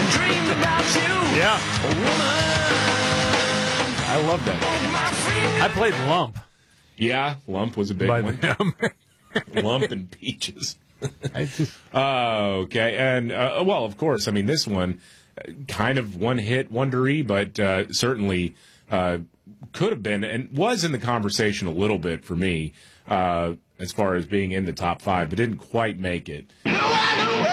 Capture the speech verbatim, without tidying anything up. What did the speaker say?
dreamed about you. Yeah. Woman. I love that. I played Lump. Yeah, Lump was a big by one. them. Lump and Peaches. I just, Uh, okay, and, uh, well, of course, I mean, this one, uh, kind of one-hit wondery, but uh, certainly uh, could have been, and was in the conversation a little bit for me, uh, as far as being in the top five, but didn't quite make it.